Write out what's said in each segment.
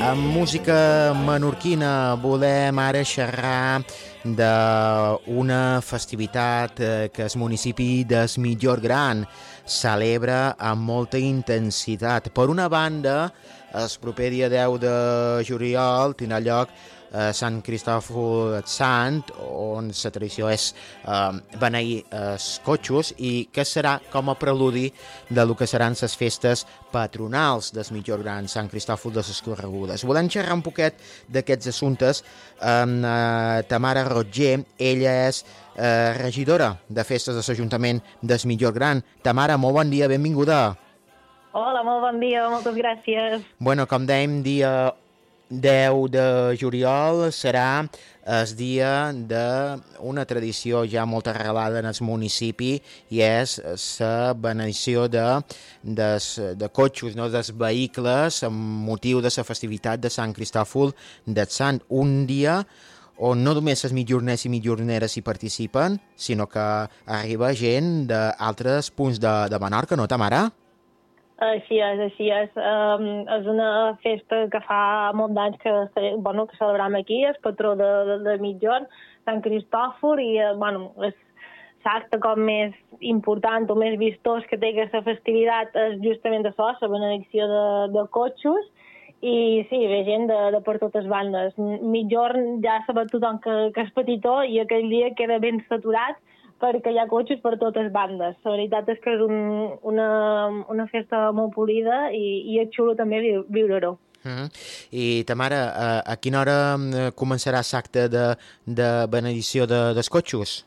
Amb música menorquina volem ara xerrar d'una festivitat que el municipi d'Es Migjorn Gran celebra amb molta intensitat. Per una banda, el proper dia 10 de juliol tindrà lloc Sant Cristòfol Sant, on la tradició és beneir els cotxos i que serà com a preludi de lo que seran les festes patronals del Migjorn Gran, Sant Cristòfol de les Corregudes. Volem xerrar un poquet d'aquests assumptes amb Tamara Roger. Ella és regidora de festes de l'Ajuntament del Migjorn Gran. Tamara, molt bon dia, benvinguda. Hola, molt bon dia, moltes gràcies. Bueno, com dèiem, dia 10 de juliol serà el dia d'una tradició ja molt arrelada en el municipi i és la benedició de cotxos, no, dels vehicles amb motiu de la festivitat de Sant Cristòfol de Sant. Un dia on no només els mitjorners i mitjorneres hi participen, sinó que arriba gent d'altres punts de Menorca, no, Tamara? Així és, així és. És una festa que fa molt d'anys que celebram aquí, el patró de Migjorn, Sant Cristòfol, i és l'acte com més important o més vistós que té aquesta festivitat és justament això, la benedicció de cotxos, i sí, ve gent de per totes bandes. Migjorn ja sabut tothom que és petitó i aquell dia queda ben saturat perquè hi ha cotxes per totes bandes. La veritat és que és una festa molt polida i és xulo també viure-ho. I Tamara, a quina hora començarà l'acte de benedició dels cotxos?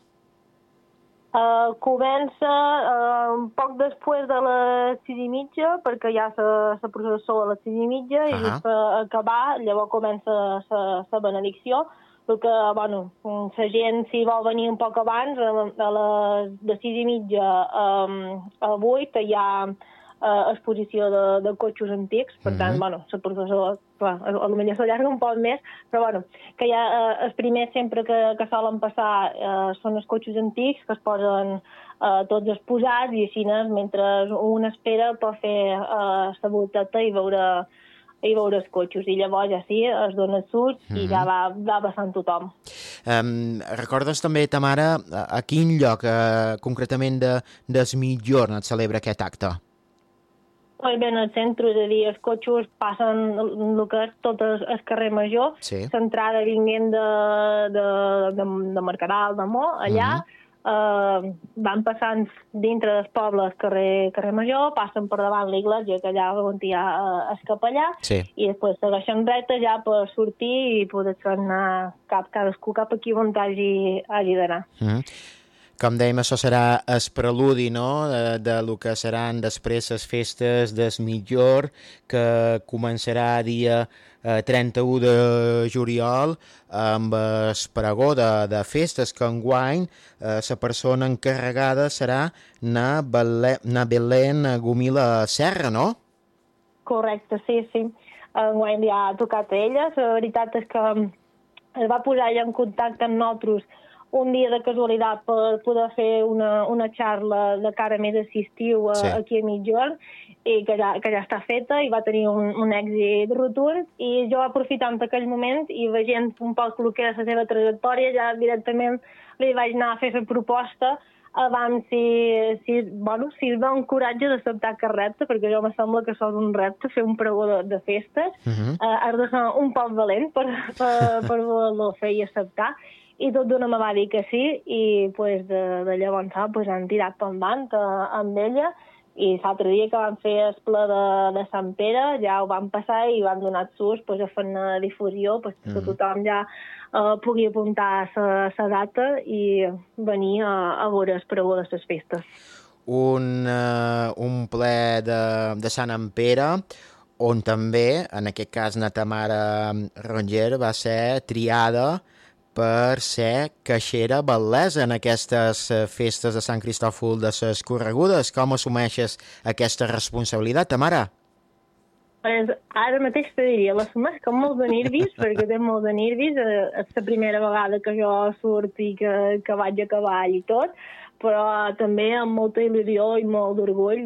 Comença un poc després de les 6:30, perquè hi ha la processó a les 6:30 i just per acabar, llavors comença la benedicció. Perquè, la gent, si vol venir un poc abans, de 6:30 a 8 hi ha exposició de cotxos antics, per tant, la processó, potser s'allarga un poc més, però que hi ha els primers sempre que solen passar són els cotxos antics, que es posen tots exposats i així, mentre un espera, pot fer la volteta i veure els cotxos, i llavors ja sí, es dona surt i ja va passant tothom. Recordes també, Tamara, a quin lloc concretament d'Es Migjorn et celebra aquest acte? Pues bé, en el centre, és a dir, els cotxos passen el que és tot el carrer Major, l'entrada vinguent de Mercadal, de Mo, allà, van passant dintre dels pobles carrer Major, passen per davant l'església, que allà on hi ha el capellà, i després segueixen recte ja per sortir i poder anar cadascú cap aquí on hagi d'anar. Com dèiem, això serà el preludi, no?, de lo que seran després les festes d'Es Migjorn, que començarà dia 31 de juliol amb el pregó de festes, que enguany la persona encarregada serà na Belén Gomila Serra, no? Correcte, sí. Enguany ja ha tocat a ella. La veritat és que es va posar ella en contacte amb nosaltres un dia de casualitat per poder fer una xarra de cara més assistiu aquí a Migjorn, i que ja està feta i va tenir un èxit rotund, i jo aprofitant aquell moment i veient un poc el que era la seva trajectòria, ja directament li vaig anar a fer la proposta abans si es veu un coratge d'acceptar aquest repte, perquè jo me sembla que això és un repte, fer un pregó de festes. Has de ser un poc valent per voler-lo fer i acceptar, i tot d'una me va dir que sí, i de llavors han tirat per endavant amb ella, i l'altre dia que van fer el ple de Sant Pere ja ho van passar i van donar sus a fer una difusió que tothom ja pugui apuntar la data i venir a veure el pregó de les festes. Un ple de Sant Pere on també, en aquest cas, na Tamara Roger va ser triada per ser caixera batllessa en aquestes festes de Sant Cristòfol de les Corregudes. Com assumeixes aquesta responsabilitat, Tamara? Ara mateix te diria, l'assumeix com molt de nervis, perquè té molt de nervis. És la primera vegada que jo surt i que vaig a cavall i tot, però també amb molta il·lusió i molt d'orgull